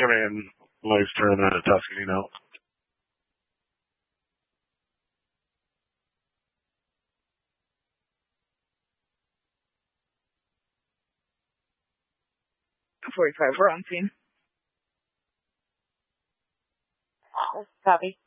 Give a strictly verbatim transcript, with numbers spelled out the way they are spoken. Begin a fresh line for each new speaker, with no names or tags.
I mean, Blaze tournament at Tuscany now.
forty-five, we're on scene.
Copy.